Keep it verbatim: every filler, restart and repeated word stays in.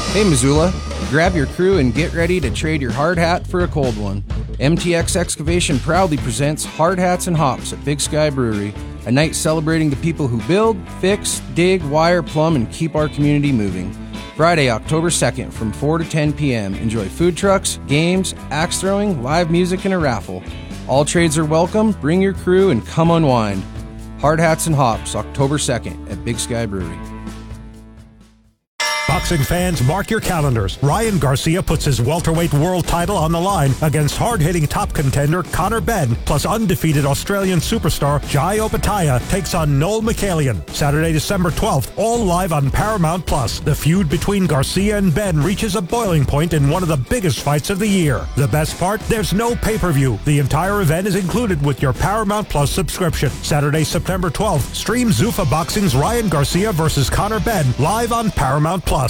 Hey Missoula, grab your crew and get ready to trade your hard hat for a cold one. M T X Excavation proudly presents Hard Hats and Hops at Big Sky Brewery, a night celebrating the people who build, fix, dig, wire, plumb, and keep our community moving. Friday, October second from four to ten p.m. Enjoy food trucks, games, axe throwing, live music, and a raffle. All trades are welcome. Bring your crew and come unwind. Hard Hats and Hops, October second at Big Sky Brewery. Boxing fans, mark your calendars. Ryan Garcia puts his welterweight world title on the line against hard-hitting top contender Conor Benn, plus undefeated Australian superstar Jai Opetaia takes on Noel Michaelian. Saturday, December twelfth, all live on Paramount Plus. The feud between Garcia and Benn reaches a boiling point in one of the biggest fights of the year. The best part? There's no pay-per-view. The entire event is included with your Paramount Plus subscription. Saturday, September twelfth, stream Zuffa Boxing's Ryan Garcia versus Conor Benn live on Paramount Plus.